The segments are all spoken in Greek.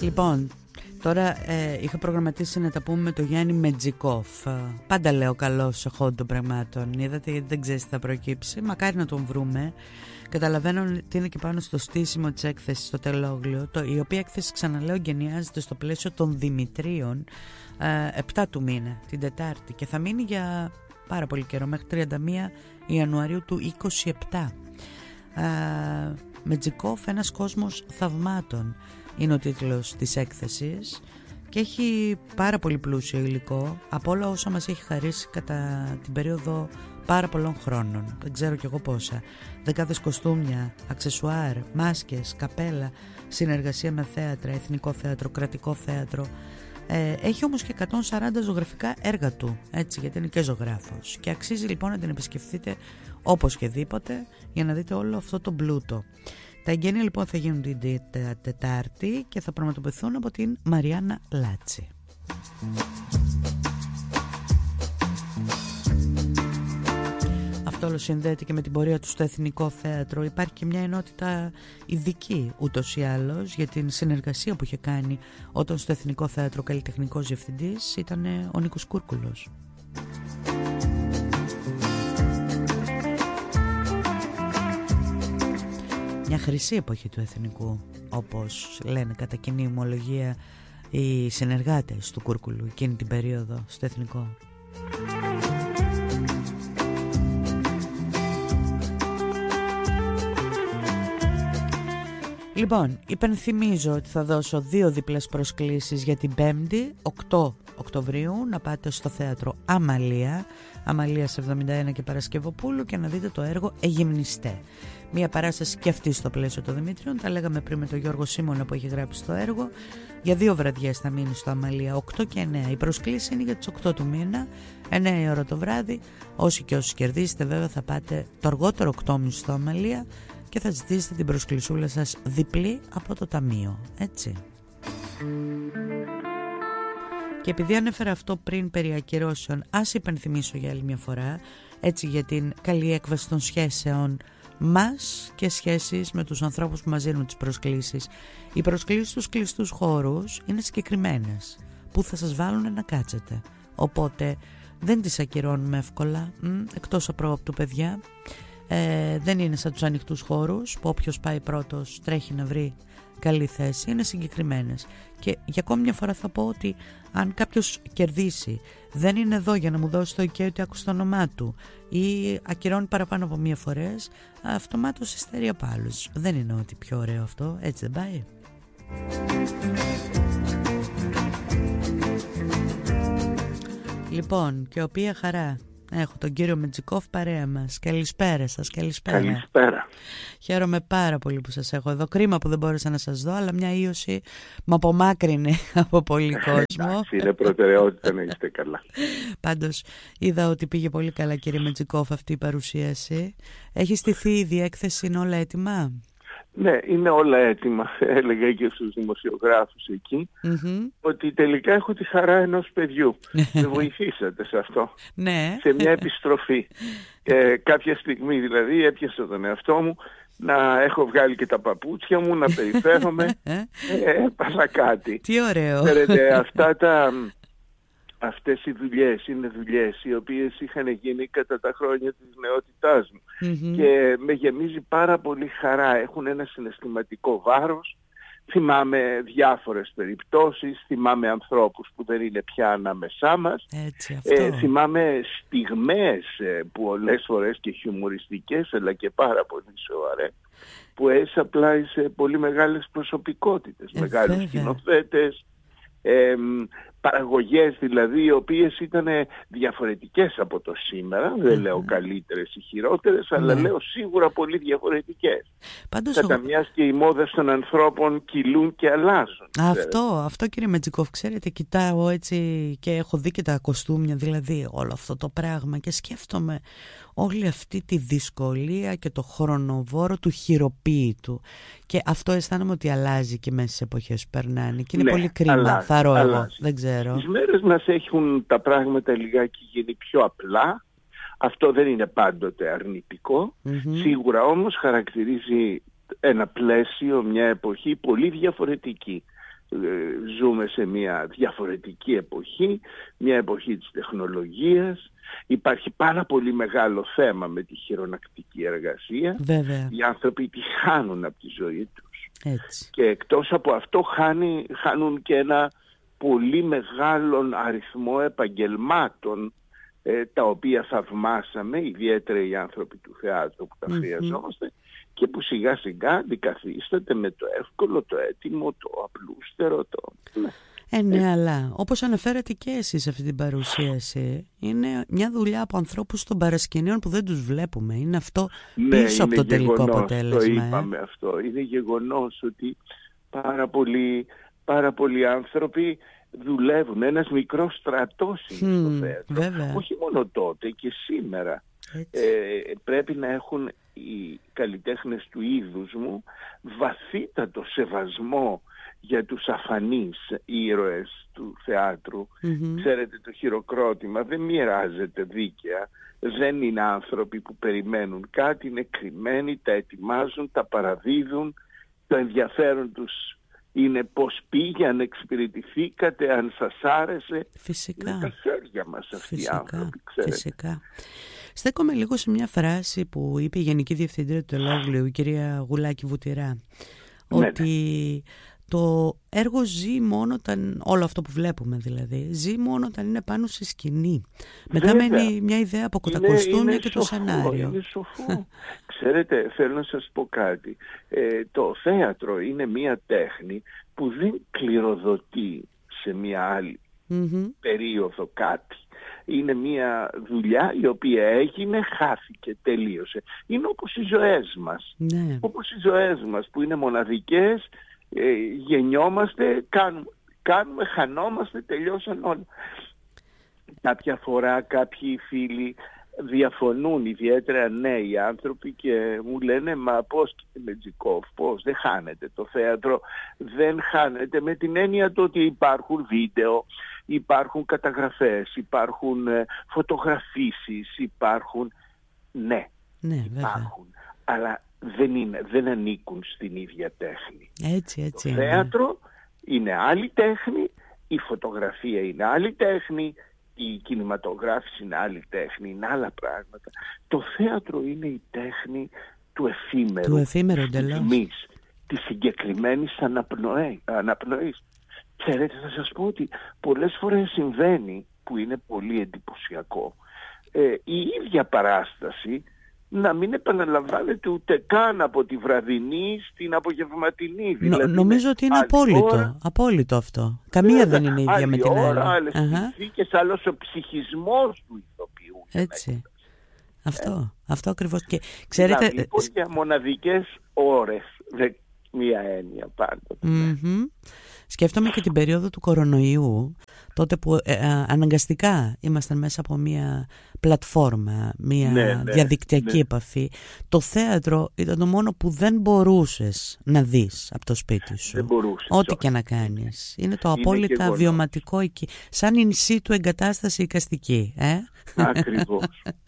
Λοιπόν, τώρα είχα προγραμματίσει να τα πούμε με τον Γιάννη Μετζικόφ. Πάντα λέω καλός σε χώρο των πραγμάτων. Είδατε, γιατί δεν ξέρεις τι θα προκύψει. Μακάρι να τον βρούμε. Καταλαβαίνω ότι είναι και πάνω στο στήσιμο της έκθεσης στο Τελόγλιο, η οποία έκθεση, ξαναλέω, γενιάζεται στο πλαίσιο των Δημητρίων 7 του μήνα, την Τετάρτη, και θα μείνει για πάρα πολύ καιρό, μέχρι 31 Ιανουαρίου του 27. Μετζικόφ, ένας κόσμος θαυμάτων, είναι ο τίτλος της έκθεσης, και έχει πάρα πολύ πλούσιο υλικό από όλα όσα μας έχει χαρίσει κατά την περίοδο πάρα πολλών χρόνων. Δεν ξέρω κι εγώ πόσα. Δεκάδες κοστούμια, αξεσουάρ, μάσκες, καπέλα, συνεργασία με θέατρα, εθνικό θέατρο, κρατικό θέατρο. Έχει όμως και 140 ζωγραφικά έργα του, έτσι, γιατί είναι και ζωγράφος, και αξίζει λοιπόν να την επισκεφθείτε όπως και δίποτε για να δείτε όλο αυτό το πλούτο. Τα εγγένεια λοιπόν θα γίνουν την Τετάρτη και θα πραγματοποιηθούν από την Μαριάννα Λάτση. Αυτό όλο συνδέεται και με την πορεία του στο Εθνικό Θέατρο. Υπάρχει και μια ενότητα ειδική ούτως ή άλλως για την συνεργασία που είχε κάνει όταν στο Εθνικό Θέατρο καλλιτεχνικός διευθυντής ήταν ο Νίκος Κούρκουλος. Μια χρυσή εποχή του Εθνικού, όπως λένε κατά κοινή ομολογία οι συνεργάτες του Κούρκουλου εκείνη την περίοδο στο Εθνικό. Λοιπόν, υπενθυμίζω ότι θα δώσω 2 διπλές προσκλήσεις για την 5η, 8 Οκτωβρίου, να πάτε στο θέατρο Αμαλίας 71 και Παρασκευοπούλου, και να δείτε το έργο Αιγυμνηστέ. Μία παράσταση και αυτή στο πλαίσιο των Δημήτριων, τα λέγαμε πριν με τον Γιώργο Σίμωνα που έχει γράψει το έργο. Για 2 βραδιές θα μείνει στο Αμαλία, 8 και 9. Η προσκλήση είναι για τις 8 του μήνα, 9 η ώρα το βράδυ. Όσοι και όσοι κερδίσετε βέβαια θα πάτε το αργότερο 8.30 στο Αμαλία και θα ζητήσετε την προσκλησούλα σας διπλή από το ταμείο, έτσι. Και επειδή ανέφερα αυτό πριν περί ακυρώσεων, ας υπενθυμίσω για άλλη μια φορά, έτσι, για την καλή έκβαση των σχέσεων μας και σχέσεις με τους ανθρώπους που μας δίνουν τις προσκλήσεις. Οι προσκλήσεις στους κλειστούς χώρους είναι συγκεκριμένες, που θα σας βάλουν να κάτσετε. Οπότε δεν τις ακυρώνουμε εύκολα, εκτός απρόοπτου, παιδιά. Δεν είναι σαν τους ανοιχτούς χώρους που όποιος πάει πρώτος τρέχει να βρει καλή θέση. Είναι συγκεκριμένες. Και για ακόμη μια φορά θα πω ότι αν κάποιος κερδίσει, δεν είναι εδώ για να μου δώσει το ok ότι άκουσε το όνομά του ή ακυρώνει παραπάνω από μία φορές, αυτομάτως υστερεί από άλλους. Δεν είναι ότι πιο ωραίο αυτό, έτσι δεν πάει? Λοιπόν, και οποία χαρά έχω τον κύριο Μετζικόφ παρέα μας. Καλησπέρα σας. Καλησπέρα. Χαίρομαι πάρα πολύ που σας έχω εδώ. Κρίμα που δεν μπόρεσα να σας δω, αλλά μια ίωση με απομάκρυνε από πολύ κόσμο. Εντάξει, είναι προτεραιότητα να είστε καλά. Πάντως είδα ότι πήγε πολύ καλά, κύριε Μετζικόφ, αυτή η παρουσίαση. Έχει στηθεί η διέκθεση, είναι όλα έτοιμα? Ναι, είναι όλα έτοιμα. Έλεγα και στους δημοσιογράφους εκεί ότι τελικά έχω τη χαρά ενός παιδιού. Με βοηθήσατε σε αυτό. Ναι. Σε μια επιστροφή. Κάποια στιγμή δηλαδή έπιασα τον εαυτό μου να έχω βγάλει και τα παπούτσια μου, να περιφέρομαι. Έπαθα κάτι. Τι ωραίο. Ξέρετε, αυτές οι δουλειές είναι δουλειές οι οποίες είχαν γίνει κατά τα χρόνια της νεότητάς μου και με γεμίζει πάρα πολύ χαρά. Έχουν ένα συναισθηματικό βάρος. Θυμάμαι διάφορες περιπτώσεις, θυμάμαι ανθρώπους που δεν είναι πια ανάμεσά μας. Έτσι, θυμάμαι στιγμές πολλές φορές και χιουμοριστικές, αλλά και πάρα πολύ σοβαρές, που έζησα πλάι σε πολύ μεγάλες προσωπικότητες, μεγάλους σκηνοθέτες, παραγωγές δηλαδή, οι οποίες ήταν διαφορετικές από το σήμερα. Δεν λέω καλύτερες ή χειρότερες, αλλά λέω σίγουρα πολύ διαφορετικές. Κατά μιας και οι μόδες των ανθρώπων κυλούν και αλλάζουν. Αυτό κύριε Μετζικόφ, ξέρετε, κοιτάω έτσι και έχω δει και τα κοστούμια, δηλαδή όλο αυτό το πράγμα, και σκέφτομαι όλη αυτή τη δυσκολία και το χρονοβόρο του χειροποίητου. Και αυτό αισθάνομαι ότι αλλάζει και μέσα στις εποχές που περνάνε. Και είναι πολύ κρίμα, θαρώ εγώ, δεν ξέρω. Τις μέρες μας έχουν τα πράγματα λιγάκι γίνει πιο απλά. Αυτό δεν είναι πάντοτε αρνητικό. Σίγουρα όμως χαρακτηρίζει ένα πλαίσιο, μια εποχή πολύ διαφορετική. ζούμε σε μια διαφορετική εποχή, μια εποχή της τεχνολογίας. Υπάρχει πάρα πολύ μεγάλο θέμα με τη χειρονακτική εργασία. Βέβαια. Οι άνθρωποι τη χάνουν από τη ζωή τους. Έτσι. Και εκτός από αυτό χάνουν και ένα πολύ μεγάλο αριθμό επαγγελμάτων τα οποία θαυμάσαμε, ιδιαίτερα οι άνθρωποι του θεάτρου που τα χρειαζόμαστε και που σιγά σιγά αντικαθίσταται με το εύκολο, το έτοιμο, το απλούστερο. Ναι, αλλά όπως αναφέρατε και εσείς σε αυτή την παρουσίαση, είναι μια δουλειά από ανθρώπους των παρασκηνίων που δεν τους βλέπουμε. Είναι αυτό πίσω από το τελικό αποτέλεσμα. Το είπαμε αυτό. Είναι γεγονός ότι πάρα πολλοί άνθρωποι δουλεύουν. Ένας μικρός στρατός είναι στο θέατρο. Βέβαια. Όχι μόνο τότε και σήμερα. Πρέπει να έχουν οι καλλιτέχνες του είδους μου βαθύτατο σεβασμό για τους αφανείς ήρωες του θεάτρου. Ξέρετε, το χειροκρότημα δεν μοιράζεται δίκαια. Δεν είναι άνθρωποι που περιμένουν κάτι, είναι κρυμμένοι, τα ετοιμάζουν, τα παραδίδουν. Το ενδιαφέρον τους είναι πώς πήγε, αν εξυπηρετηθήκατε, αν σας άρεσε. Φυσικά. Είναι τα χέρια μας αυτοί οι άνθρωποι, ξέρετε. Φυσικά. Στέκομαι λίγο σε μια φράση που είπε η Γενική Διευθύντρια του Ελόγλιου, η κυρία Γουλάκη Βουτυρά, ότι το έργο ζει μόνο όταν, όλο αυτό που βλέπουμε δηλαδή, ζει μόνο όταν είναι πάνω στη σκηνή. Μετά μένει μια ιδέα από τα κοστούμια και το σενάριο. Είναι σοφό. Ξέρετε, θέλω να σας πω κάτι. Το θέατρο είναι μια τέχνη που δεν κληροδοτεί σε μια άλλη περίοδο κάτι. Είναι μια δουλειά η οποία έγινε, χάθηκε, τελείωσε. Είναι όπως οι ζωές μας. Ναι. Όπως οι ζωές μας που είναι μοναδικές, γεννιόμαστε, κάνουμε, χανόμαστε, τελειώσαν όλα. Κάποια φορά κάποιοι φίλοι διαφωνούν, ιδιαίτερα νέοι άνθρωποι, και μου λένε «Μα πώς, κύριε Μετζικόφ, πώς, δεν χάνεται το θέατρο?» Δεν χάνεται με την έννοια του ότι υπάρχουν βίντεο, υπάρχουν καταγραφές, υπάρχουν φωτογραφίσεις, υπάρχουν... Ναι, υπάρχουν. Αλλά δεν ανήκουν στην ίδια τέχνη. Έτσι, το θέατρο είναι άλλη τέχνη, η φωτογραφία είναι άλλη τέχνη, η κινηματογράφηση είναι άλλη τέχνη, είναι άλλα πράγματα. Το θέατρο είναι η τέχνη του εφήμερου, της στιγμής, της συγκεκριμένης αναπνοής. Ξέρετε, θα σας πω ότι πολλές φορές συμβαίνει, που είναι πολύ εντυπωσιακό, η ίδια παράσταση να μην επαναλαμβάνεται ούτε καν από τη βραδινή στην απογευματινή. Δηλαδή, νομίζω ότι είναι απόλυτο αυτό. Καμία δεν είναι ίδια με την άλλη. Άλλες συνθήκες, άλλος ο ψυχισμός του ηθοποιού. Έτσι. Αυτό ακριβώς. Και ξέρετε, δηλαδή, για μοναδικές ώρες, μία έννοια πάντοτε. Σκέφτομαι και την περίοδο του κορονοϊού, τότε που αναγκαστικά ήμασταν μέσα από μια πλατφόρμα, μια διαδικτυακή επαφή. Το θέατρο ήταν το μόνο που δεν μπορούσες να δεις από το σπίτι σου. Δεν μπορούσες. Ό,τι και να κάνεις. Είναι το απόλυτα βιωματικό εκεί. Σαν in situ εγκατάσταση εικαστική. Ακριβώς.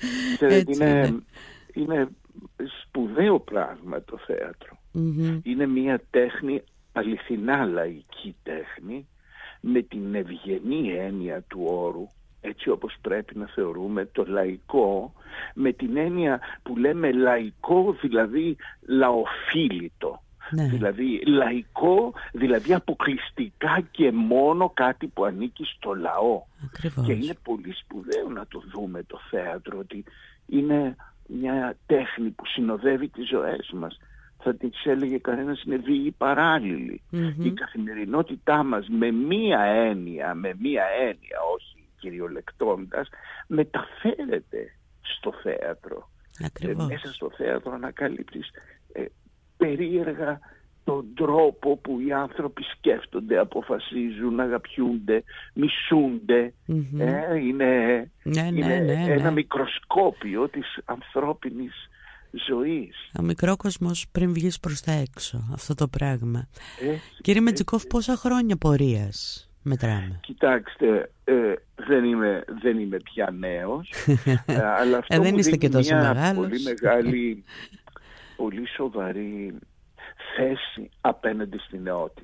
Είναι σπουδαίο πράγμα το θέατρο. Είναι μια τέχνη, αληθινά λαϊκή τέχνη, με την ευγενή έννοια του όρου, έτσι όπως πρέπει να θεωρούμε το λαϊκό, με την έννοια που λέμε λαϊκό, δηλαδή λαοφίλητο. Δηλαδή λαϊκό, δηλαδή αποκλειστικά και μόνο κάτι που ανήκει στο λαό. Ακριβώς. Και είναι πολύ σπουδαίο να το δούμε το θέατρο, ότι είναι μια τέχνη που συνοδεύει τις ζωές μας. Θα τις έλεγε κανένας, είναι βίοι παράλληλοι. Η καθημερινότητά μας με μία έννοια, όχι κυριολεκτώντας, μεταφέρεται στο θέατρο. Μέσα στο θέατρο ανακαλύπτεις περίεργα τον τρόπο που οι άνθρωποι σκέφτονται, αποφασίζουν, αγαπιούνται, μισούνται. Είναι ένα μικροσκόπιο της ανθρώπινης ζωής. Ο μικρόκοσμος πριν βγεις προς τα έξω, αυτό το πράγμα. Κύριε Μετζικόφ, πόσα χρόνια πορείας μετράμε? Κοιτάξτε, δεν είμαι πια νέος, αλλά αυτό δεν είστε και τόσο μεγάλος. Πολύ μεγάλη, πολύ σοβαρή θέση απέναντι στη νεότητα.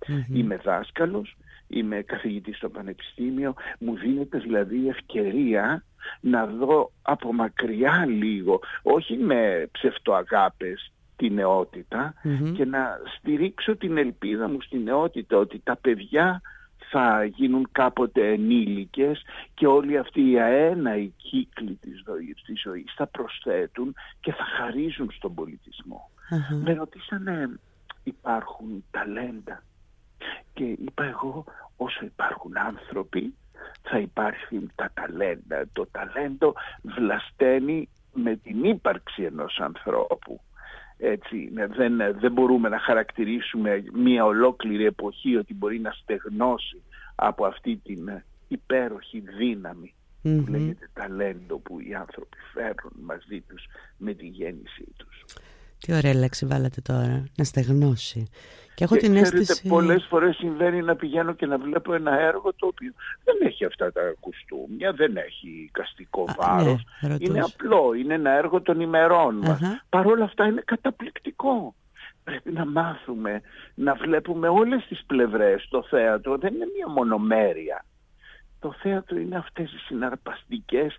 Είμαι δάσκαλος, είμαι καθηγητής στο πανεπιστήμιο, μου δίνεται δηλαδή η ευκαιρία να δω από μακριά λίγο, όχι με ψευτοαγάπες, τη νεότητα και να στηρίξω την ελπίδα μου στη νεότητα ότι τα παιδιά θα γίνουν κάποτε ενήλικες και όλοι αυτοί οι αέναοι κύκλοι της ζωής θα προσθέτουν και θα χαρίζουν στον πολιτισμό. Με ρωτήσανε, υπάρχουν ταλέντα? Και είπα εγώ, όσο υπάρχουν άνθρωποι θα υπάρχουν τα ταλέντα. Το ταλέντο βλασταίνει με την ύπαρξη ενός ανθρώπου. Έτσι, δεν μπορούμε να χαρακτηρίσουμε μια ολόκληρη εποχή ότι μπορεί να στεγνώσει από αυτή την υπέροχη δύναμη που λέγεται ταλέντο, που οι άνθρωποι φέρνουν μαζί τους με τη γέννησή τους. Τι ωραία λέξη βάλατε τώρα, να στεγνώσει. Και έχω και την αίσθηση... πολλές φορές συμβαίνει να πηγαίνω και να βλέπω ένα έργο το οποίο δεν έχει αυτά τα κουστούμια, δεν έχει εικαστικό βάρος. Ναι, είναι απλό, είναι ένα έργο των ημερών μας. Παρ' όλα αυτά είναι καταπληκτικό. Πρέπει να μάθουμε να βλέπουμε όλες τις πλευρές. Το θέατρο δεν είναι μια μονομέρεια. Το θέατρο είναι αυτές οι συναρπαστικές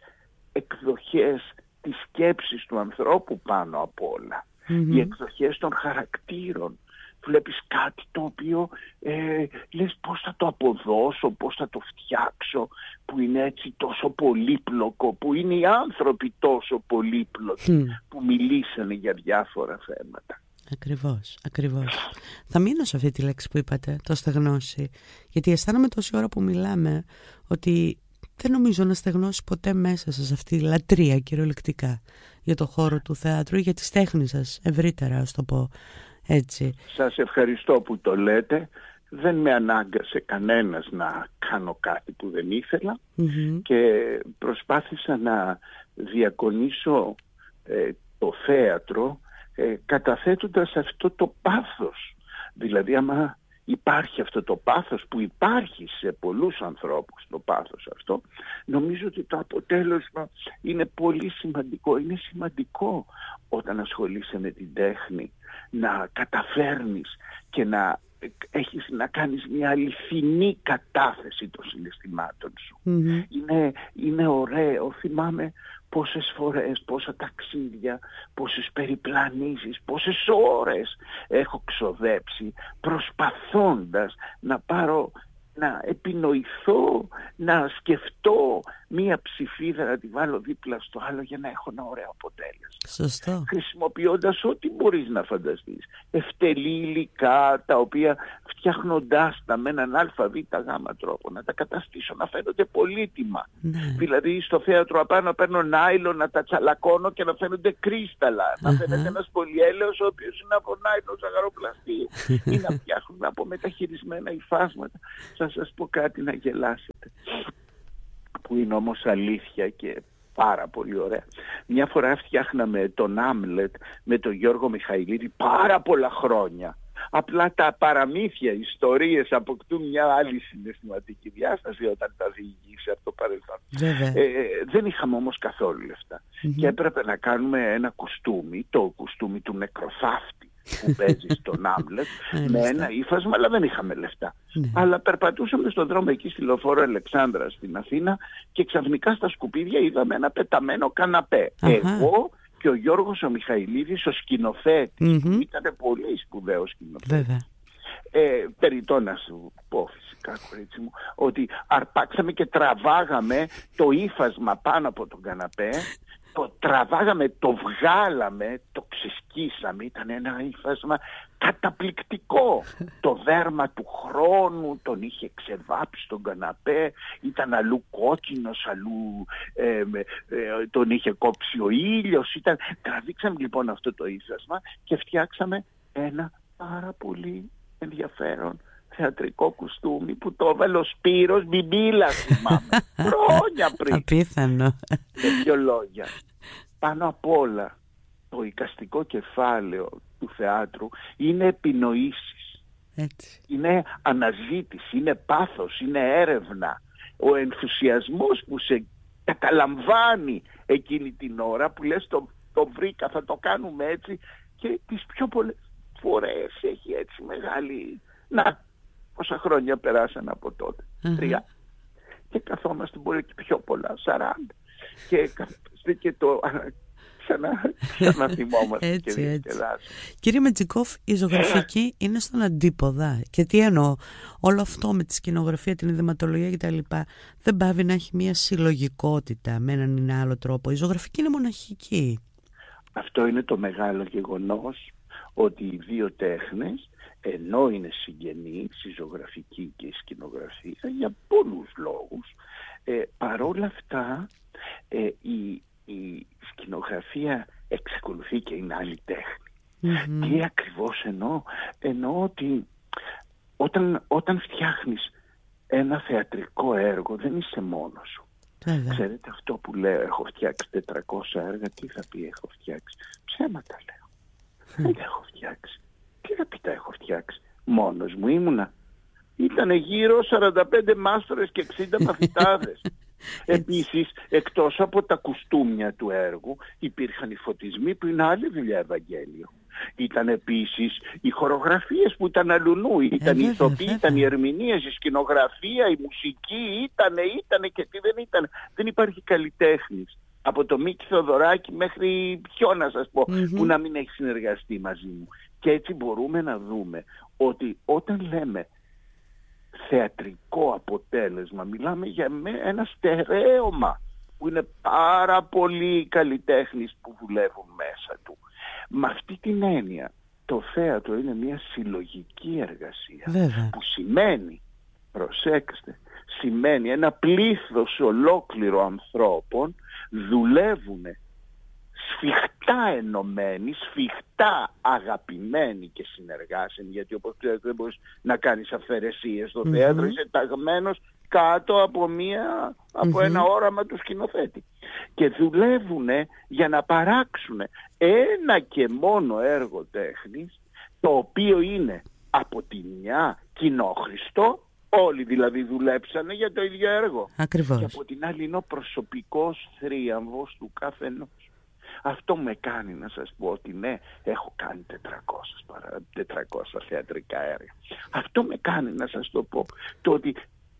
εκδοχές της σκέψης του ανθρώπου πάνω απ' όλα. Οι εκδοχές των χαρακτήρων. Βλέπεις κάτι το οποίο λες πώς θα το αποδώσω, πώς θα το φτιάξω, που είναι έτσι τόσο πολύπλοκο, που είναι οι άνθρωποι τόσο πολύπλοκοι που μιλήσανε για διάφορα θέματα. Ακριβώς, ακριβώς. Θα μείνω σε αυτή τη λέξη που είπατε, το στεγνώσει, γιατί αισθάνομαι τόση ώρα που μιλάμε ότι δεν νομίζω να στεγνώσει ποτέ μέσα σας αυτή η λατρεία κυριολεκτικά για το χώρο του θεάτρου ή για τη τέχνη σας ευρύτερα, ας το πω έτσι. Σας ευχαριστώ που το λέτε. Δεν με ανάγκασε κανένας να κάνω κάτι που δεν ήθελα και προσπάθησα να διακονήσω το θέατρο καταθέτοντας αυτό το πάθος. Δηλαδή άμα υπάρχει αυτό το πάθος που υπάρχει σε πολλούς ανθρώπους, το πάθος αυτό, νομίζω ότι το αποτέλεσμα είναι πολύ σημαντικό. Είναι σημαντικό όταν ασχολείσαι με την τέχνη να καταφέρνεις και να έχεις να κάνεις μια αληθινή κατάθεση των συναισθημάτων σου. Είναι ωραίο. Θυμάμαι πόσες φορές, πόσα ταξίδια, πόσες περιπλανήσεις, πόσες ώρες έχω ξοδέψει προσπαθώντας να επινοηθώ, να σκεφτώ μία ψηφίδα να τη βάλω δίπλα στο άλλο για να έχω ένα ωραίο αποτέλεσμα. Σωστό. Χρησιμοποιώντας ό,τι μπορείς να φανταστείς. Ευτελή υλικά τα οποία φτιάχνοντάς τα με έναν ΑΒΓ τρόπο να τα καταστήσω να φαίνονται πολύτιμα. Δηλαδή στο θέατρο απάνω παίρνω νάιλον να τα τσαλακώνω και να φαίνονται κρίσταλα. Να φαίνεται ένας πολυέλαιος ο οποίος είναι από νάιλον ζαχαροπλαστή ή να φτιάχνουν από μεταχειρισμένα υφάσματα. Θα σας πω κάτι να γελάσετε, που είναι όμως αλήθεια και πάρα πολύ ωραία. Μια φορά φτιάχναμε τον Άμλετ με τον Γιώργο Μιχαηλίδη πάρα πολλά χρόνια. Απλά τα παραμύθια, ιστορίες αποκτούν μια άλλη συναισθηματική διάσταση όταν τα διηγήσει από το παρελθόν. Δεν είχαμε όμως καθόλου λεφτά. Και έπρεπε να κάνουμε ένα κουστούμι, το κουστούμι του νεκροθάφτη που παίζει στον Άμλετ με ένα ύφασμα, αλλά δεν είχαμε λεφτά. Αλλά περπατούσαμε στον δρόμο εκεί στη Λεωφόρο Αλεξάνδρα στην Αθήνα και ξαφνικά στα σκουπίδια είδαμε ένα πεταμένο καναπέ. Εγώ και ο Γιώργος ο Μιχαηλίδης, ο σκηνοθέτης, που ήταν πολύ σπουδαίος σκηνοθέτης. Περιττό να σου πω φυσικά, κορίτσι μου, ότι αρπάξαμε και τραβάγαμε το ύφασμα πάνω από τον καναπέ, το τραβάγαμε, το βγάλαμε, το ξεσκίσαμε, ήταν ένα ύφασμα καταπληκτικό. Το δέρμα του χρόνου τον είχε ξεβάψει στον καναπέ, ήταν αλλού κόκκινος, αλλού τον είχε κόψει ο ήλιος. Τραβήξαμε λοιπόν αυτό το ύφασμα και φτιάξαμε ένα πάρα πολύ ενδιαφέρον θεατρικό κουστούμι που το έβαλε ο Σπύρος Μπιμπίλα, θυμάμαι, χρόνια πριν. Απίθανο. Με δύο λόγια. Πάνω απ' όλα το εικαστικό κεφάλαιο του θεάτρου είναι επινοήσεις. Είναι αναζήτηση, είναι πάθος, είναι έρευνα. Ο ενθουσιασμός που σε καταλαμβάνει εκείνη την ώρα που λες το βρήκα, θα το κάνουμε έτσι, και τις πιο πολλές φορές έχει έτσι μεγάλη... Να, χρόνια περάσαν από τότε? 30. Και καθόμαστε, μπορεί και πιο πολλά, 40. Και καθόμαστε και το ξαναθυμόμαστε και διασκεδάζουμε. Κύριε Μετζικόφ, η ζωγραφική είναι στον αντίποδα. Και τι εννοώ? Όλο αυτό με τη σκηνογραφία, την ιδεματολογία κτλ. Δεν πάβει να έχει μια συλλογικότητα με έναν ή άλλο τρόπο? Η ζωγραφική είναι μοναχική. Αυτό είναι το μεγάλο γεγονός, ότι οι δύο τέχνες, ενώ είναι συγγενείς, η ζωγραφική και η σκηνογραφία, για πολλούς λόγους, παρόλα αυτά η σκηνογραφία εξακολουθεί και είναι άλλη τέχνη. Τι ακριβώς εννοώ? Εννοώ ότι όταν φτιάχνεις ένα θεατρικό έργο, δεν είσαι μόνος σου. Ξέρετε αυτό που λέω, έχω φτιάξει 400 έργα, τι θα πει έχω φτιάξει? Ψέματα λέω. Δεν τα έχω φτιάξει. Τι θα πει τα έχω φτιάξει? Μόνος μου ήμουνα? Ήτανε γύρω 45 μάστορες και 60 μαθητάδες. Επίσης, εκτός από τα κουστούμια του έργου, υπήρχαν οι φωτισμοί που είναι άλλη δουλειά, Ευαγγέλιο. Ήταν επίσης οι χορογραφίες που ήταν αλουνού, ήταν οι ηθοποιοί, ήταν οι ερμηνείες, η σκηνογραφία, η μουσική, ήτανε και τι δεν ήταν. Δεν υπάρχει καλλιτέχνης από το Μίκη Θοδωράκη μέχρι ποιο να σας πω, που να μην έχει συνεργαστεί μαζί μου. Και έτσι μπορούμε να δούμε ότι όταν λέμε θεατρικό αποτέλεσμα, μιλάμε για ένα στερέωμα που είναι πάρα πολλοί καλλιτέχνες που δουλεύουν μέσα του. Με αυτή την έννοια το θέατρο είναι μια συλλογική εργασία. Που σημαίνει, προσέξτε, σημαίνει ένα πλήθος ολόκληρο ανθρώπων δουλεύουν σφιχτά ενωμένοι, σφιχτά αγαπημένοι και συνεργάσιμοι, γιατί όπως ξέρετε δεν μπορείς να κάνεις αυθαιρεσίες στο θέατρο, είσαι ταγμένος κάτω από ένα όραμα του σκηνοθέτη. Και δουλεύουν για να παράξουν ένα και μόνο έργο τέχνης, το οποίο είναι από τη μια κοινόχρηστο, όλοι δηλαδή δουλέψανε για το ίδιο έργο. Ακριβώς. Και από την άλλη είναι ο προσωπικός θρίαμβος του καθενός. Αυτό με κάνει να σας πω ότι ναι, έχω κάνει 400 θεατρικά έργα. Αυτό με κάνει να σας το πω, το ότι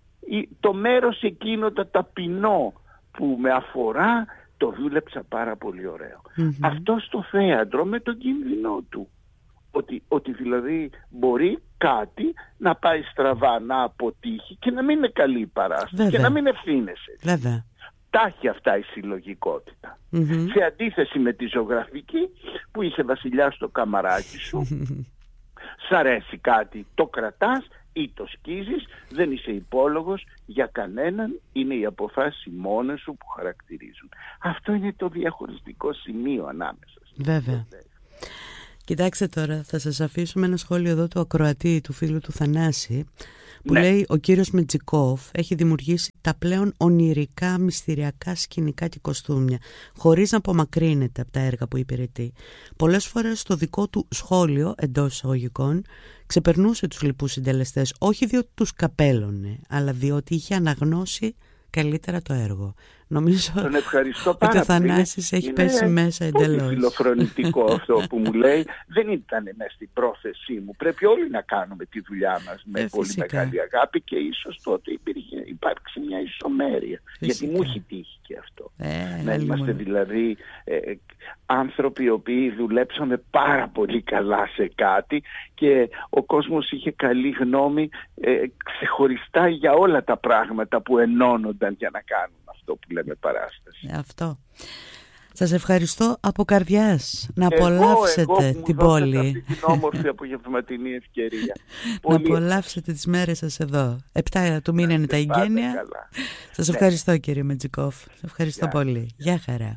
το μέρος εκείνο το ταπεινό που με αφορά το δούλεψα πάρα πολύ ωραίο. Αυτό στο θέατρο με τον κίνδυνο του. Ότι δηλαδή μπορεί κάτι να πάει στραβά, να αποτύχει και να μην είναι καλή η παράσταση και να μην ευθύνεσαι. Βέβαια. Τα έχει αυτά η συλλογικότητα. Σε αντίθεση με τη ζωγραφική που είσαι βασιλιάς στο καμαράκι σου, σ' αρέσει κάτι, το κρατάς ή το σκίζεις, δεν είσαι υπόλογος για κανέναν, είναι οι αποφάσεις μόνες σου που χαρακτηρίζουν. Αυτό είναι το διαχωριστικό σημείο ανάμεσα. Βέβαια. Κοιτάξτε τώρα, θα σας αφήσω με ένα σχόλιο εδώ του ακροατή, του φίλου του Θανάση, που λέει: ο κύριος Μετζικόφ έχει δημιουργήσει τα πλέον ονειρικά, μυστηριακά σκηνικά και κοστούμια, χωρίς να απομακρύνεται από τα έργα που υπηρετεί. Πολλές φορές το δικό του σχόλιο, εντός εισαγωγικών, ξεπερνούσε τους λοιπούς συντελεστές, όχι διότι τους καπέλωνε, αλλά διότι είχε αναγνώσει καλύτερα το έργο. Νομίζω τον ευχαριστώ πάρα ότι ο Θανάσης έχει πέσει μέσα εντελώς. Είναι φιλοφρονητικό αυτό που μου λέει. Δεν ήταν μέσα στην πρόθεσή μου. Πρέπει όλοι να κάνουμε τη δουλειά μας με πολύ μεγάλη αγάπη και ίσως τότε υπάρξει μια ισομέρεια. Γιατί μου έχει τύχει και αυτό. Να είμαστε δηλαδή άνθρωποι οι οποίοι δουλέψαμε πάρα πολύ καλά σε κάτι και ο κόσμος είχε καλή γνώμη ξεχωριστά για όλα τα πράγματα που ενώνονταν για να κάνουν αυτό που λέμε παράσταση. Αυτό. Σας ευχαριστώ από καρδιάς. Να απολαύσετε την πόλη. Αυτή την όμορφη απογευματινή ευκαιρία. Να απολαύσετε τις μέρες σας εδώ. 7 του μήνα είναι τα εγγένεια. Σας ευχαριστώ κύριε Μετζικόφ. Σας ευχαριστώ πολύ. Γεια χαρά.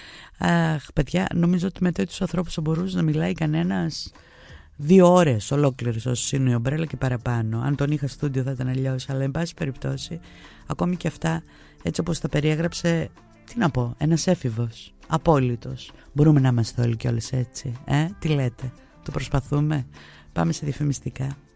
Αχ παιδιά, νομίζω ότι με τέτοιους ανθρώπους θα μπορούσε να μιλάει κανένας 2 ώρες ολόκληρες όσο είναι η ομπρέλα και παραπάνω. Αν τον είχα στούντιο θα ήταν αλλιώς. Αλλά εν πάση περιπτώσει, ακόμη και αυτά έτσι όπως τα περιέγραψε, τι να πω, ένας έφηβος, απόλυτος. Μπορούμε να είμαστε όλοι κι όλες έτσι, τι λέτε, το προσπαθούμε? Πάμε σε διαφημιστικά.